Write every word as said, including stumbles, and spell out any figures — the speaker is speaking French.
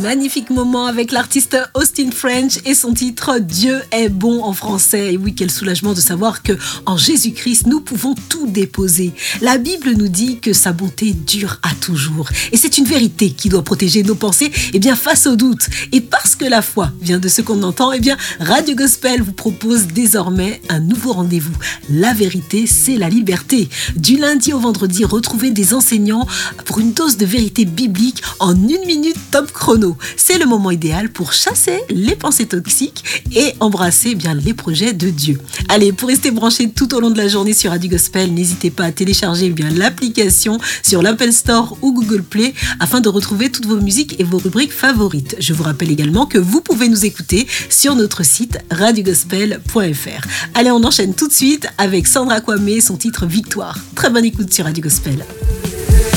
magnifique moment avec l'artiste Austin French et son titre Dieu est bon en français. Et oui, quel soulagement de savoir que en Jésus-Christ, nous pouvons tout déposer. La Bible nous dit que sa bonté dure à toujours. Et c'est une vérité qui doit protéger nos pensées eh bien, face au doute. Et parce que la foi vient de ce qu'on entend, eh bien, Radio Gospel vous propose désormais un nouveau rendez-vous. La vérité, c'est la liberté. Du lundi au vendredi, retrouvez des enseignants pour une dose de vérité biblique en une minute top chrono. C'est le moment idéal pour chasser les pensées toxiques et embrasser eh bien, les projets de Dieu. Allez, pour rester branché tout au long de la journée sur Radio Gospel, n'hésitez pas à télécharger eh bien, l'application sur l'Apple Store ou Google Play afin de retrouver toutes vos musiques et vos rubriques favorites. Je vous rappelle également que vous pouvez nous écouter sur notre site radio gospel point f r. Allez, on enchaîne tout de suite avec Sandra Kwame et son titre Victoire. Très bonne écoute sur Radio Gospel.